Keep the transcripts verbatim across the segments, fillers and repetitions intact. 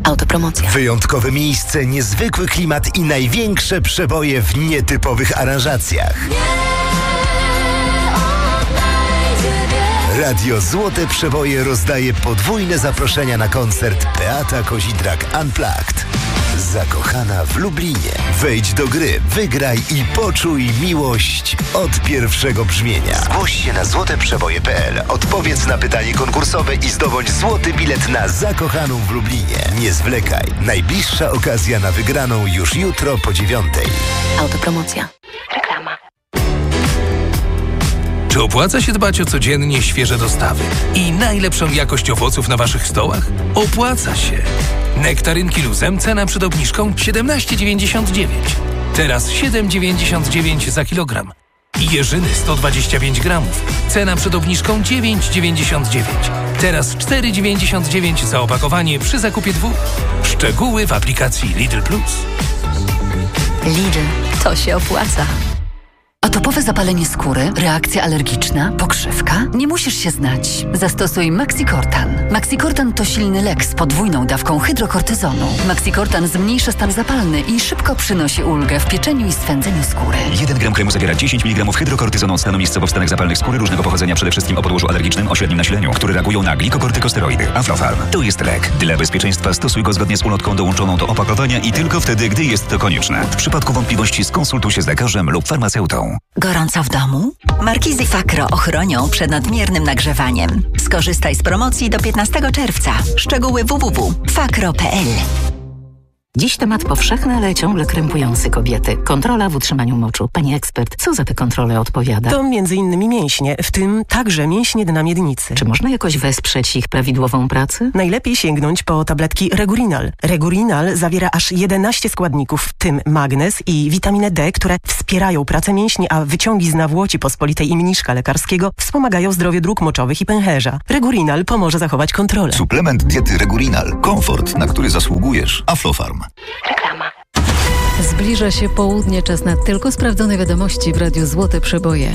Autopromocja. Wyjątkowe miejsce, niezwykły klimat i największe przeboje w nietypowych aranżacjach. Radio Złote Przeboje rozdaje podwójne zaproszenia na koncert Beata Kozidrak Unplugged. Zakochana w Lublinie. Wejdź do gry, wygraj i poczuj miłość od pierwszego brzmienia. Zgłoś się na złote przeboje kropka p l, odpowiedz na pytanie konkursowe i zdobądź złoty bilet na Zakochaną w Lublinie. Nie zwlekaj. Najbliższa okazja na wygraną już jutro po dziewiątej. Autopromocja. Reklama. Czy opłaca się dbać o codziennie świeże dostawy i najlepszą jakość owoców na waszych stołach? Opłaca się! Nektarynki luzem cena przed obniżką siedemnaście dziewięćdziesiąt dziewięć. Teraz siedem dziewięćdziesiąt dziewięć za kilogram. I jeżyny sto dwadzieścia pięć gramów. Cena przed obniżką dziewięć dziewięćdziesiąt dziewięć. Teraz cztery dziewięćdziesiąt dziewięć za opakowanie przy zakupie dwóch. Szczegóły w aplikacji Lidl Plus. Lidl, to się opłaca. Atopowe zapalenie skóry, reakcja alergiczna, pokrzywka? Nie musisz się znać. Zastosuj Maxicortan. Maxicortan to silny lek z podwójną dawką hydrokortyzonu. Maxicortan zmniejsza stan zapalny i szybko przynosi ulgę w pieczeniu i swędzeniu skóry. jeden gram kremu zawiera dziesięć miligramów hydrokortyzonu od stanu miejscowo w stanach zapalnych skóry różnego pochodzenia, przede wszystkim o podłożu alergicznym o średnim nasileniu, które reagują na glikokortykosteroidy. Aflofarm. To jest lek. Dla bezpieczeństwa stosuj go zgodnie z ulotką dołączoną do opakowania i tylko wtedy, gdy jest to konieczne. W przypadku wątpliwości skonsultuj się z lekarzem lub farmaceutą. Gorąco w domu? Markizy Fakro ochronią przed nadmiernym nagrzewaniem. Skorzystaj z promocji do piętnastego czerwca. Szczegóły w w w kropka fakro kropka p l. Dziś temat powszechny, ale ciągle krępujący kobiety. Kontrola w utrzymaniu moczu. Pani ekspert, co za te kontrole odpowiada? To między innymi mięśnie, w tym także mięśnie dna miednicy. Czy można jakoś wesprzeć ich prawidłową pracę? Najlepiej sięgnąć po tabletki Regurinal. Regurinal zawiera aż jedenaście składników, w tym magnez i witaminę D, które wspierają pracę mięśni, a wyciągi z nawłoci pospolitej i mniszka lekarskiego wspomagają zdrowie dróg moczowych i pęcherza. Regurinal pomoże zachować kontrolę. Suplement diety Regurinal. Komfort, na który zasługujesz. Aflofarm. Reklama. Zbliża się południe, czas na tylko sprawdzone wiadomości w Radiu Złote Przeboje.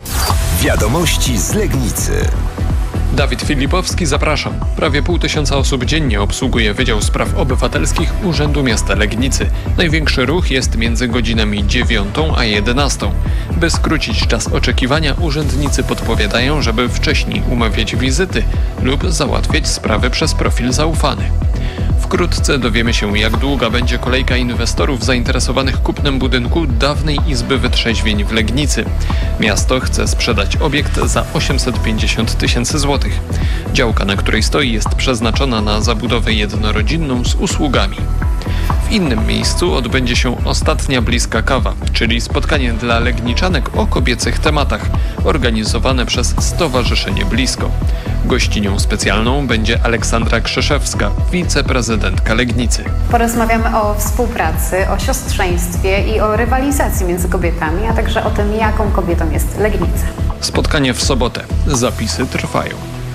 Wiadomości z Legnicy. Dawid Filipowski, zapraszam. Prawie pół tysiąca osób dziennie obsługuje Wydział Spraw Obywatelskich Urzędu Miasta Legnicy. Największy ruch jest między godzinami dziewiątą a jedenastą. By skrócić czas oczekiwania, urzędnicy podpowiadają, żeby wcześniej umawiać wizyty lub załatwiać sprawy przez profil zaufany. Wkrótce dowiemy się, jak długa będzie kolejka inwestorów zainteresowanych kupnem budynku dawnej Izby Wytrzeźwień w Legnicy. Miasto chce sprzedać obiekt za osiemset pięćdziesiąt tysięcy złotych. Działka, na której stoi, jest przeznaczona na zabudowę jednorodzinną z usługami. W innym miejscu odbędzie się ostatnia bliska kawa, czyli spotkanie dla legniczanek o kobiecych tematach, organizowane przez Stowarzyszenie Blisko. Gościnią specjalną będzie Aleksandra Krzyszewska, wiceprezydentka Legnicy. Porozmawiamy o współpracy, o siostrzeństwie i o rywalizacji między kobietami, a także o tym, jaką kobietą jest Legnica. Spotkanie w sobotę. Zapisy trwają.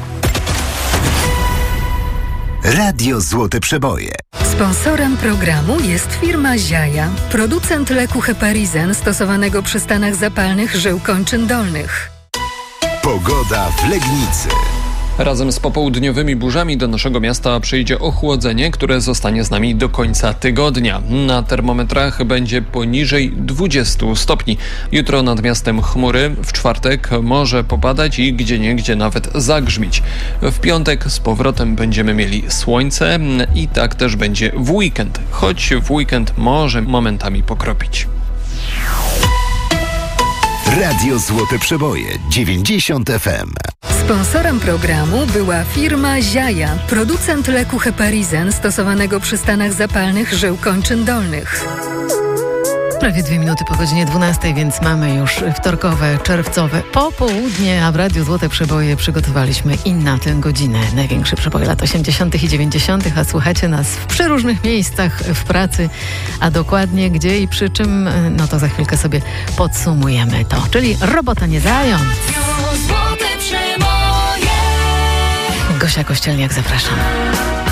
Radio Złote Przeboje. Sponsorem programu jest firma Ziaja, producent leku Heparizen stosowanego przy stanach zapalnych żył kończyn dolnych. Pogoda w Legnicy. Razem z popołudniowymi burzami do naszego miasta przyjdzie ochłodzenie, które zostanie z nami do końca tygodnia. Na termometrach będzie poniżej dwudziestu stopni. Jutro nad miastem chmury, w czwartek może popadać i gdzieniegdzie nawet zagrzmić. W piątek z powrotem będziemy mieli słońce i tak też będzie w weekend, choć w weekend może momentami pokropić. Radio Złote Przeboje dziewięćdziesiąt F M. Sponsorem programu była firma Ziaja, producent leku Heparizen stosowanego przy stanach zapalnych żył kończyn dolnych. Prawie dwie minuty po godzinie dwunastej, więc mamy już wtorkowe, czerwcowe popołudnie, a w Radiu Złote Przeboje przygotowaliśmy i na tę godzinę największe przeboje lat osiemdziesiątych i dziewięćdziesiątych, a słuchacie nas w przeróżnych miejscach w pracy, a dokładnie gdzie i przy czym, no to za chwilkę sobie podsumujemy to, czyli robota nie zając. Gosia Kościelniak, zapraszam.